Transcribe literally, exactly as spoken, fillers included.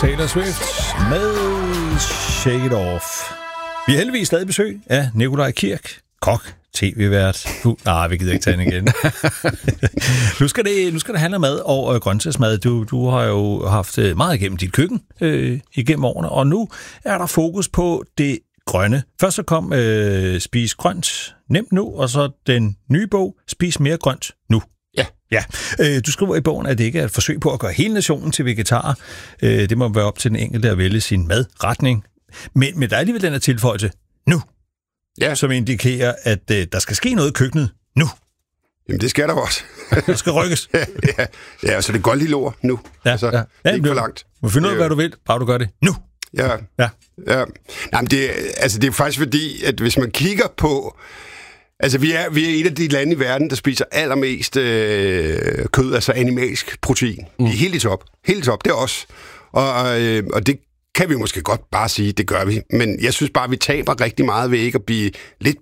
Taylor Swift med Shake It Off. Vi er heldigvis stadig besøg af Nikolaj Kirk, kok, tv-vært. Uh, nej, vi gider ikke tage den igen. nu, skal det, nu skal det handle om mad og øh, grøntsagsmad. Du, du har jo haft meget igennem dit køkken øh, igennem årene, og nu er der fokus på det grønne. Først så kom øh, Spis grønt nemt nu, og så den nye bog, Spis mere grønt nu. Ja. Ja. Øh, du skriver i bogen, at det ikke er et forsøg på at gøre hele nationen til vegetarer. Øh, det må være op til den enkelte at vælge sin madretning. Men, men der er alligevel den her tilføjelse nu, ja. som indikerer, at øh, der skal ske noget i køkkenet nu. Jamen, det skal der også. Der skal rykkes. ja, ja, ja, så det er godt lille ord nu. Ja, altså, ja. Det er ikke for langt. Du må finde ud af, hvad du vil, bare du gør det nu. Ja. Ja. ja. Nej, men det, altså, det er faktisk fordi, at hvis man kigger på... Altså, vi er, vi er et af de lande i verden, der spiser allermest øh, kød, altså animalsk protein. Mm. Vi er helt i top. Helt i top, det er os. Og, øh, og det kan vi måske godt bare sige, det gør vi. Men jeg synes bare, vi taber rigtig meget ved ikke at blive lidt